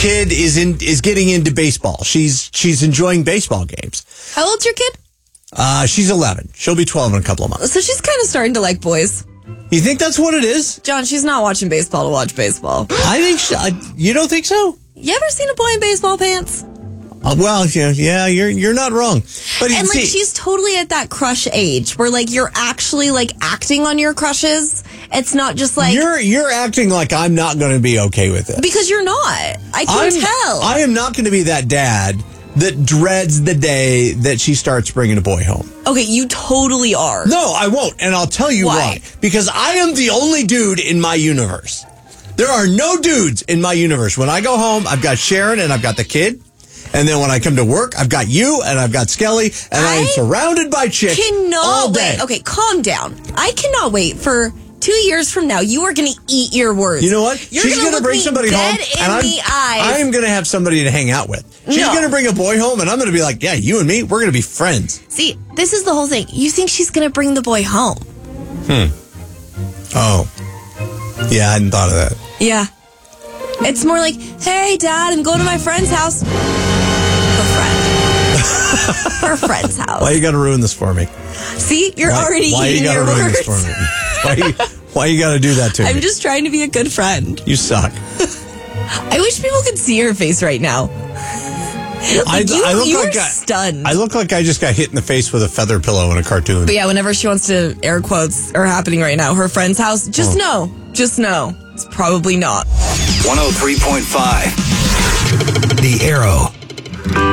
kid is getting into baseball. She's enjoying baseball games. How old's your kid? She's 11. She'll be 12 in a couple of months. So she's kind of starting to like boys. You think that's what it is? John, she's not watching baseball to watch baseball. I think you don't think so? You ever seen a boy in baseball pants? Well, yeah, you're not wrong. But And like she's totally at that crush age where like you're actually like acting on your crushes. It's not just like you're acting like I'm not going to be okay with it. Because you're not. I can tell. I am not going to be that dad that dreads the day that she starts bringing a boy home. Okay, you totally are. No, I won't, and I'll tell you why. Because I am the only dude in my universe. There are no dudes in my universe. When I go home, I've got Sharon and I've got the kid. And then when I come to work, I've got you and I've got Skelly, and I am surrounded by chicks all day. Wait. Okay, calm down. I cannot wait for 2 years from now. You are going to eat your words. You know what? She's going to bring somebody home, and I am going to have somebody to hang out with. She's going to bring a boy home, and I'm going to be like, yeah, you and me, we're going to be friends. See, this is the whole thing. You think she's going to bring the boy home? Oh. Yeah, I hadn't thought of that. Yeah. It's more like, hey, Dad, I'm going to my friend's house. Her friend's house. Why you got to ruin this for me? See, you're already eating your words. Why you got to ruin this for me? Why you got to do that to me? I'm just trying to be a good friend. You suck. I wish people could see your face right now. Like you are stunned. I look like I just got hit in the face with a feather pillow in a cartoon. But yeah, whenever she wants to, air quotes are happening right now, her friend's house, just know, it's probably not. 103.5 The Arrow.